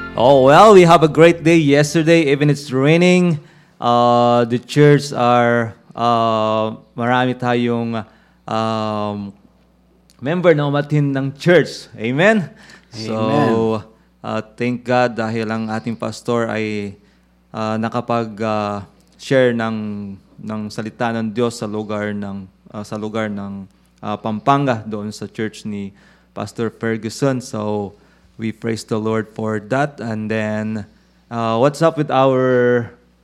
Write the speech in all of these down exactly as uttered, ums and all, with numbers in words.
Oh, well, we have a great day yesterday. Even it's raining, uh, the church are, uh, marami tayong um, member na umatin ng church. Amen? So, uh, thank God dahil ang ating pastor ay uh, nakapag-share ng, ng salita ng Diyos sa lugar ng, uh, sa lugar ng uh, Pampanga doon sa church ni Pastor Ferguson. So, we praise the Lord for that. And then, uh, what's up with our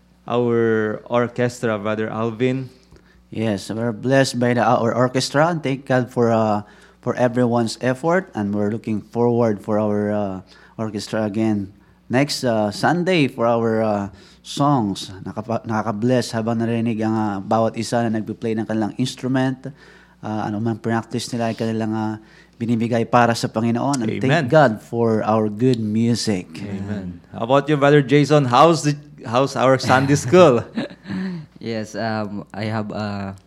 our orchestra, Brother Alvin? Yes, we're blessed by the, our orchestra, and thank God for uh, for everyone's effort. And we're looking forward for our uh, orchestra again next uh, Sunday for our uh, songs. Nakapa- nakaka-bless habang narinig ang uh, bawat isa na nagpe-play ng kanilang instrument. Uh, ano man practice nila ay kanilang uh, binibigay para sa Panginoon. And Amen. thank God for our good music. Amen. How about you, Brother Jason? How's the how's our Sunday school? Yes, um, I have a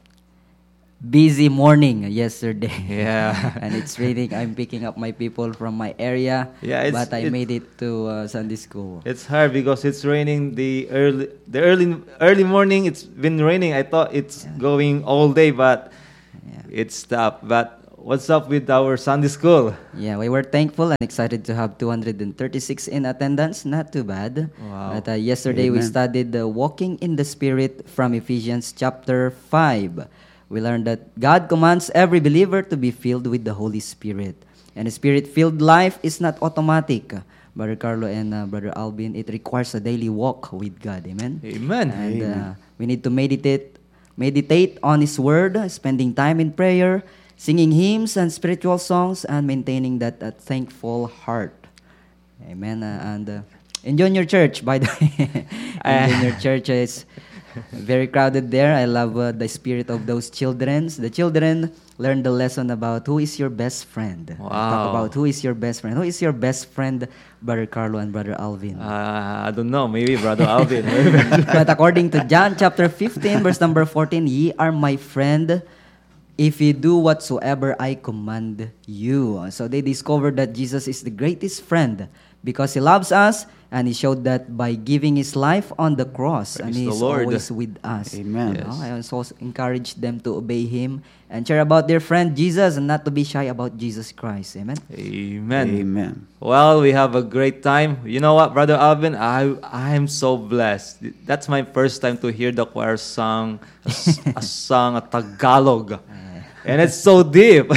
busy morning yesterday. Yeah. And it's raining. I'm picking up my people from my area. Yeah, it's- but I it- made it to uh, Sunday school. It's hard because it's raining the early the early early morning. It's been raining. I thought it's going all day, but Yeah. it stopped. But what's up with our Sunday school? Yeah, we were thankful and excited to have two hundred thirty-six in attendance. Not too bad. Wow. But uh, yesterday we Amen. studied the walking in the Spirit from Ephesians chapter five. We learned that God commands every believer to be filled with the Holy Spirit. And a Spirit-filled life is not automatic. Brother Carlo and uh, Brother Alvin, it requires a daily walk with God. Amen? Amen. And Amen. uh, we need to meditate meditate on His Word, spending time in prayer, singing hymns and spiritual songs, and maintaining that uh, thankful heart. Amen. Uh, and uh, enjoy your church, by the way. Enjoy your church. It's very crowded there. I love uh, the spirit of those children. The children learn the lesson about who is your best friend. Wow. Talk about who is your best friend. Who is your best friend, Brother Carlo and Brother Alvin? Uh, I don't know. Maybe Brother Alvin. But according to John chapter fifteen, verse number fourteen, ye are my friend if you do whatsoever I command you. So they discovered that Jesus is the greatest friend because He loves us, and He showed that by giving His life on the cross. Praise and the He's Lord. always with us. Amen. Yes. No, I also encourage them to obey Him and share about their friend Jesus and not to be shy about Jesus Christ. Amen? Amen. Amen. Well, we have a great time. You know what, Brother Alvin? I I'm so blessed. That's my first time to hear the choir song, a, s- a song, a Tagalog. And it's so deep.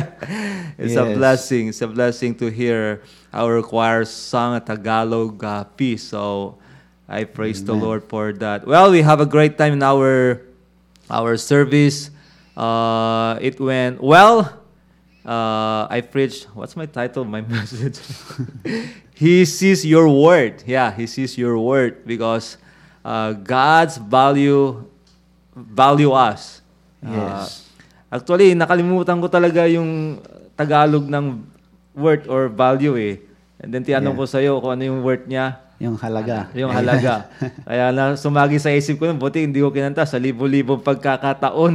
It's a Yes. blessing. It's a blessing to hear our choir song a Tagalog uh, piece. So I praise the Amen. Lord for that. Well, we have a great time in our our service. Uh, it went well. Uh, I preached. What's my title? My message. He sees your word. Yeah, He sees your word because uh, God's value value us. Uh, Yes. Actually, nakalimutan ko talaga yung Tagalog ng word or value eh. And then tinanong Yeah. ko sa'yo kung ano yung word niya. Yung halaga. Yung halaga. Kaya na sumagi sa isip ko, buti hindi ko kinanta sa libo-libong pagkakataon.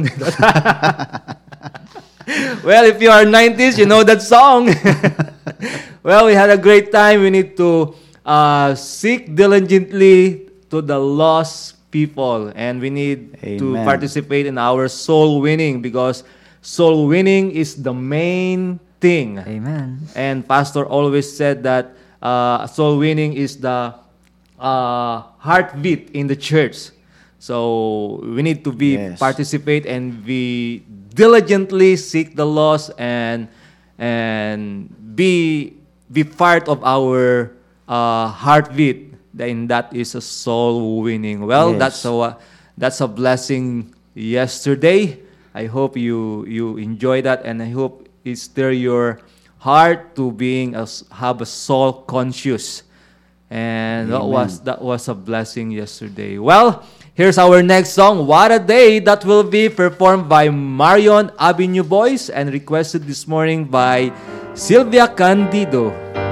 Well, if you are nineties, you know that song. Well, we had a great time. We need to uh, seek diligently to the lost people, and we need to Amen. participate in our soul winning because soul winning is the main thing. Amen. And Pastor always said that uh, soul winning is the uh, heartbeat in the church. So we need to be Yes. participate and we diligently seek the lost and and be be part of our uh, heartbeat. Then that is a soul winning. Well, Yes. that's a that's a blessing yesterday. I hope you you enjoy that, and I hope it stir your heart to being a, s- have a soul conscious. And that Amen. was that was a blessing yesterday. Well, here's our next song, What a Day, that will be performed by Marion Avenue Boys and requested this morning by Sylvia Candido.